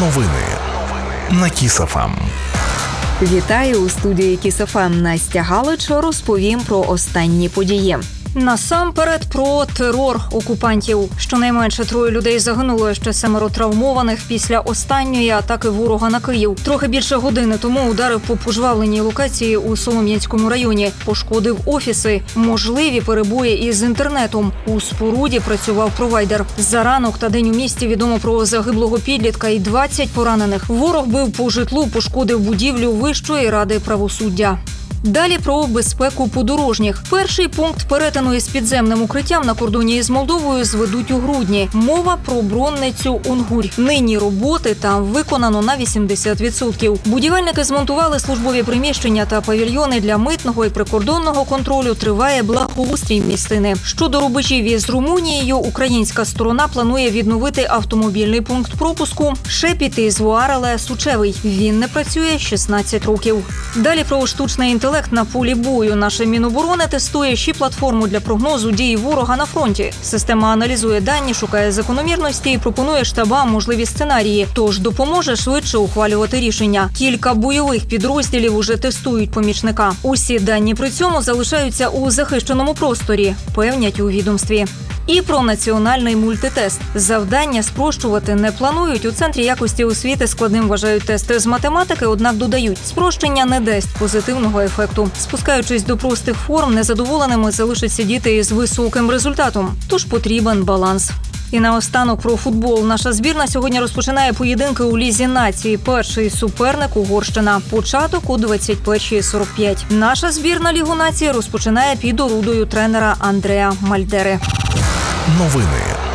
Новини на Kiss FM. Вітаю у студії Kiss FM. Настя Галич. Розповім про останні події. Насамперед про терор окупантів. Щонайменше 3 людей загинуло, ще 7 травмованих після останньої атаки ворога на Київ. Трохи більше години тому ударив по пожвавленій локації у Солом'янському районі. Пошкодив офіси. Можливі перебої із інтернетом. У споруді працював провайдер. За ранок та день у місті відомо про загиблого підлітка і 20 поранених. Ворог бив по житлу, пошкодив будівлю Вищої ради правосуддя. Далі про безпеку подорожніх. Перший пункт перетину із підземним укриттям на кордоні із Молдовою зведуть у грудні. Мова про Бронницю Унгурь. Нині роботи там виконано на 80%. Будівельники змонтували службові приміщення та павільйони для митного і прикордонного контролю. Триває благоустрій місцини. Щодо рубежів із Румунією, українська сторона планує відновити автомобільний пункт пропуску. Шепіт із Вуареле Сучевий. Він не працює 16 років. Далі про штучний інтелект на полі бою. Наше Міноборони тестує ще платформу для прогнозу дії ворога на фронті. Система аналізує дані, шукає закономірності і пропонує штабам можливі сценарії. Тож допоможе швидше ухвалювати рішення. Кілька бойових підрозділів уже тестують помічника. Усі дані при цьому залишаються у захищеному просторі, певнять у відомстві. І про національний мультитест. Завдання спрощувати не планують. У Центрі якості освіти складним вважають тести з математики, однак додають, спрощення не дасть позитивного ефекту. Спускаючись до простих форм, незадоволеними залишаться діти із високим результатом. Тож потрібен баланс. І наостанок про футбол. Наша збірна сьогодні розпочинає поєдинки у Лізі нації. Перший суперник – Угорщина. Початок о 21:45. Наша збірна Лігу нації розпочинає під орудою тренера Андреа Мальдери. Новини